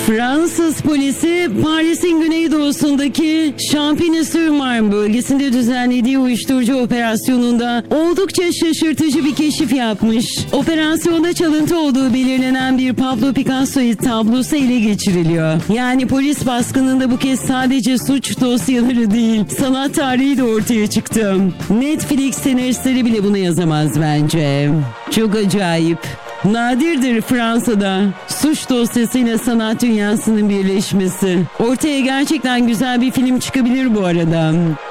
Fransız polisi Paris'in güneydoğusundaki Champigny-sur-Marne bölgesinde düzenlediği uyuşturucu operasyonunda oldukça şaşırtıcı bir keşif yapmış. Operasyonda çalıntı olduğu belirlenen bir Pablo Picasso tablosu ele geçiriliyor. Yani polis baskınında bu kez sadece suç dosyaları değil, sanat tarihi de ortaya çıktı. Netflix senaristleri bile bunu yazamaz bence. Çok acayip. Nadirdir Fransa'da suç dosyasıyla sanat dünyasının birleşmesi. Ortaya gerçekten güzel bir film çıkabilir bu arada.